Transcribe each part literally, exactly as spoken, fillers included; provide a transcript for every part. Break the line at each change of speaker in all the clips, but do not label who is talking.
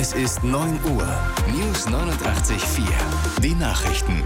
Es ist neun Uhr. News neunundachtzig Komma vier. Die Nachrichten.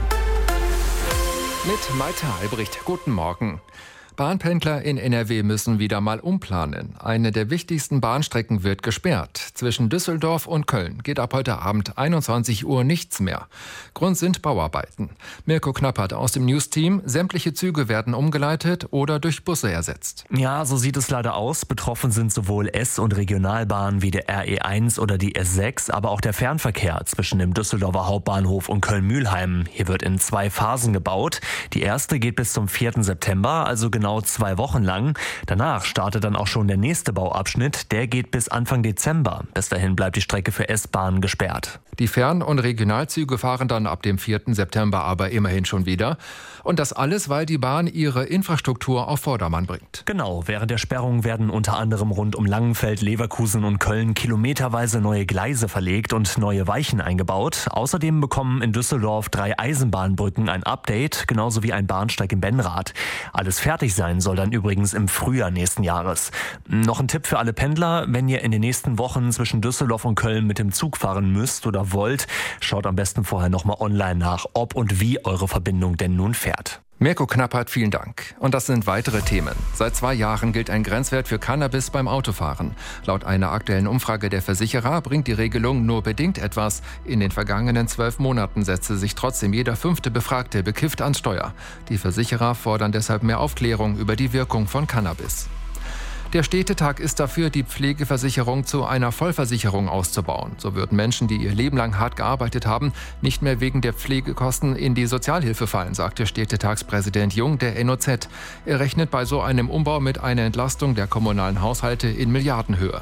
Mit Malte Albrecht. Guten Morgen. Bahnpendler in N R W müssen wieder mal umplanen. Eine der wichtigsten Bahnstrecken wird gesperrt. Zwischen Düsseldorf und Köln geht ab heute Abend einundzwanzig Uhr nichts mehr. Grund sind Bauarbeiten. Mirko Knappert aus dem News-Team. Sämtliche Züge werden umgeleitet oder durch Busse ersetzt.
Ja, so sieht es leider aus. Betroffen sind sowohl S- und Regionalbahnen wie der R E eins oder die S sechs, aber auch der Fernverkehr zwischen dem Düsseldorfer Hauptbahnhof und Köln-Mühlheim. Hier wird in zwei Phasen gebaut. Die erste geht bis zum vierten September, also genau Genau zwei Wochen lang. Danach startet dann auch schon der nächste Bauabschnitt. Der geht bis Anfang Dezember. Bis dahin bleibt die Strecke für S-Bahnen gesperrt.
Die Fern- und Regionalzüge fahren dann ab dem vierten September aber immerhin schon wieder. Und das alles, weil die Bahn ihre Infrastruktur auf Vordermann bringt.
Genau, während der Sperrung werden unter anderem rund um Langenfeld, Leverkusen und Köln kilometerweise neue Gleise verlegt und neue Weichen eingebaut. Außerdem bekommen in Düsseldorf drei Eisenbahnbrücken ein Update, genauso wie ein Bahnsteig in Benrath. Alles fertig sein soll dann übrigens im Frühjahr nächsten Jahres. Noch ein Tipp für alle Pendler: Wenn ihr in den nächsten Wochen zwischen Düsseldorf und Köln mit dem Zug fahren müsst oder wollt, schaut am besten vorher nochmal online nach, ob und wie eure Verbindung denn nun fährt.
Mirko Knappert, vielen Dank. Und das sind weitere Themen. Seit zwei Jahren gilt ein Grenzwert für Cannabis beim Autofahren. Laut einer aktuellen Umfrage der Versicherer bringt die Regelung nur bedingt etwas. In den vergangenen zwölf Monaten setzte sich trotzdem jeder fünfte Befragte bekifft ans Steuer. Die Versicherer fordern deshalb mehr Aufklärung über die Wirkung von Cannabis. Der Städtetag ist dafür, die Pflegeversicherung zu einer Vollversicherung auszubauen. So würden Menschen, die ihr Leben lang hart gearbeitet haben, nicht mehr wegen der Pflegekosten in die Sozialhilfe fallen, sagte Städtetagspräsident Jung der N O Z. Er rechnet bei so einem Umbau mit einer Entlastung der kommunalen Haushalte in Milliardenhöhe.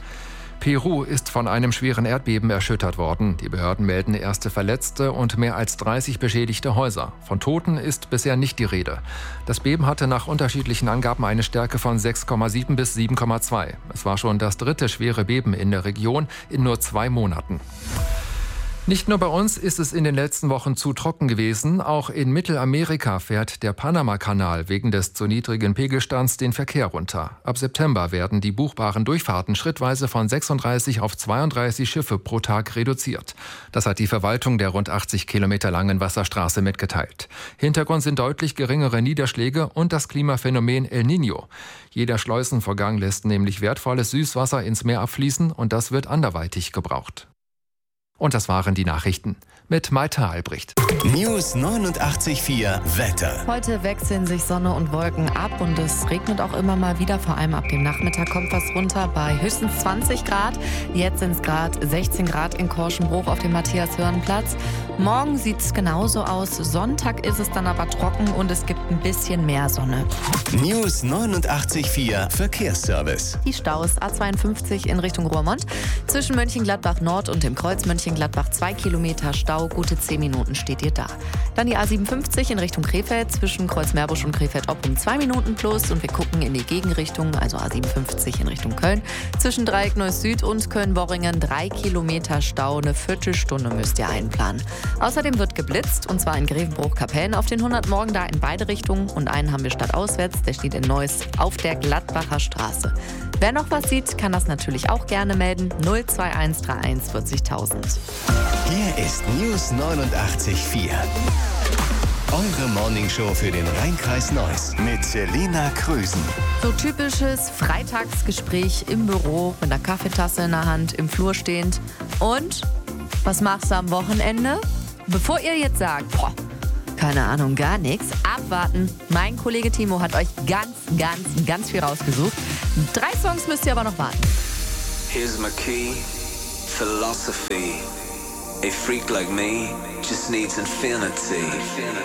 Peru ist von einem schweren Erdbeben erschüttert worden. Die Behörden melden erste Verletzte und mehr als dreißig beschädigte Häuser. Von Toten ist bisher nicht die Rede. Das Beben hatte nach unterschiedlichen Angaben eine Stärke von sechs Komma sieben bis sieben Komma zwei. Es war schon das dritte schwere Beben in der Region in nur zwei Monaten. Nicht nur bei uns ist es in den letzten Wochen zu trocken gewesen. Auch in Mittelamerika fährt der Panama-Kanal wegen des zu niedrigen Pegelstands den Verkehr runter. Ab September werden die buchbaren Durchfahrten schrittweise von sechsunddreißig auf zweiunddreißig Schiffe pro Tag reduziert. Das hat die Verwaltung der rund achtzig Kilometer langen Wasserstraße mitgeteilt. Hintergrund sind deutlich geringere Niederschläge und das Klimaphänomen El Niño. Jeder Schleusenvorgang lässt nämlich wertvolles Süßwasser ins Meer abfließen und das wird anderweitig gebraucht. Und das waren die Nachrichten mit Malte Albrecht.
News neunundachtzig Komma vier Wetter.
Heute wechseln sich Sonne und Wolken ab und es regnet auch immer mal wieder. Vor allem ab dem Nachmittag kommt was runter bei höchstens zwanzig Grad. Jetzt sind es gerade sechzehn Grad in Korschenbruch auf dem Matthias-Hörn-Platz. Morgen sieht es genauso aus. Sonntag ist es dann aber trocken und es gibt ein bisschen mehr Sonne.
News neunundachtzig Komma vier Verkehrsservice.
Die Staus A zweiundfünfzig in Richtung Roermond. Zwischen Mönchengladbach Nord und dem Kreuz Mönchengladbach zwei Kilometer Stau. Gute zehn Minuten steht ihr da. Dann die A siebenundfünfzig in Richtung Krefeld. Zwischen Kreuz Meerbusch und Krefeld-Oppum zwei Minuten plus. Und wir gucken in die Gegenrichtung, also A siebenundfünfzig in Richtung Köln. Zwischen Dreieck Neuss Süd und Köln-Worringen drei Kilometer Stau. Eine Viertelstunde müsst ihr einplanen. Außerdem wird geblitzt, und zwar in Grevenbruch-Kapellen auf den hundert Morgen da in beide Richtungen. Und einen haben wir stadtauswärts, der steht in Neuss auf der Gladbacher Straße. Wer noch was sieht, kann das natürlich auch gerne melden. null zwei eins drei eins vierzigtausend.
Hier ist News neunundachtzig Komma vier. Eure Morningshow für den Rheinkreis Neuss mit Selina Krüsen.
So typisches Freitagsgespräch im Büro mit einer Kaffeetasse in der Hand, im Flur stehend. Und was machst du am Wochenende? Bevor ihr jetzt sagt, boah, keine Ahnung, gar nichts, abwarten. Mein Kollege Timo hat euch ganz, ganz, ganz viel rausgesucht. Drei Songs müsst ihr aber noch warten.
Here's my key, philosophy. A freak like me just needs infinity.